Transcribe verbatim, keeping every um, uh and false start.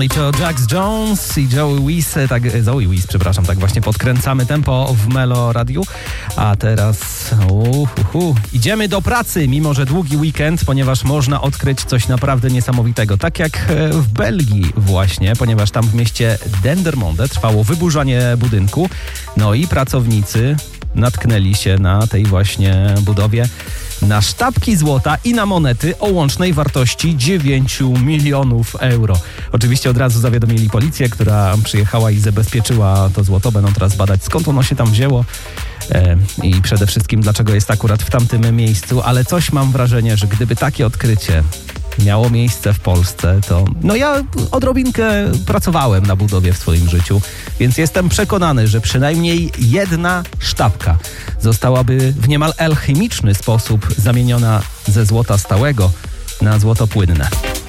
I to Jax Jones i Joey Wiz, tak, Zoe Wiz, przepraszam, tak właśnie podkręcamy tempo w Melo Radiu. A teraz uh, uh, uh. idziemy do pracy, mimo że długi weekend, ponieważ można odkryć coś naprawdę niesamowitego. Tak jak w Belgii właśnie, ponieważ tam w mieście Dendermonde trwało wyburzanie budynku. No i pracownicy natknęli się na tej właśnie budowie na sztabki złota i na monety o łącznej wartości dziewięć milionów euro. Oczywiście od razu zawiadomili policję, która przyjechała i zabezpieczyła to złoto. Będą teraz badać, skąd ono się tam wzięło e, i przede wszystkim dlaczego jest akurat w tamtym miejscu. Ale coś mam wrażenie, że gdyby takie odkrycie miało miejsce w Polsce, to no ja odrobinkę pracowałem na budowie w swoim życiu, więc jestem przekonany, że przynajmniej jedna sztabka zostałaby w niemal alchemiczny sposób zamieniona ze złota stałego na złoto płynne.